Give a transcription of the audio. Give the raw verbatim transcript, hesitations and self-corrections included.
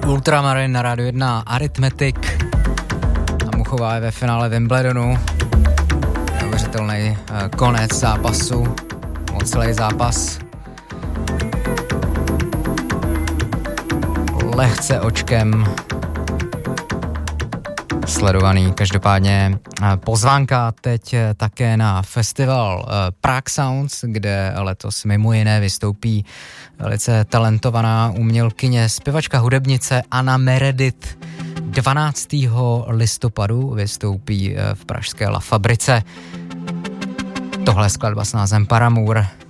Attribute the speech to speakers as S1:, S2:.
S1: Ultramarin na rádiu jedna, Arithmetic a Muchová je ve finále Wimbledonu. Neuvěřitelný konec zápasu, o celý zápas. Lehce očkem sledovaný. Každopádně pozvánka teď také na festival Prague Sounds, kde letos mimo jiné vystoupí velice talentovaná umělkyně, zpěvačka, hudebnice Anna Meredith. dvanáctého listopadu vystoupí v pražské La Fabrice. Tohle je skladba s názvem Paramour.